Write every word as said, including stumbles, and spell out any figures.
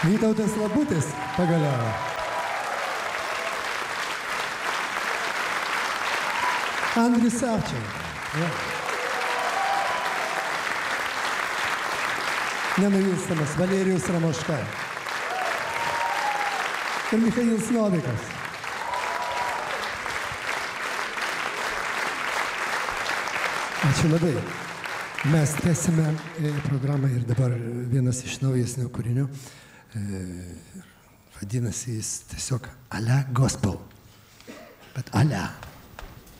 Vytautas Labutis pagaliau. Andrius Savčenko. Ja. Nenuilstamas Valerijus Ramoška. Ir Michailas Novikas. Ačiū labai. Mes tęsime programą ir dabar vienas iš naujesnių kūrinių. Vadinasi jis tiesiog Ale Gospel. Bet Ale.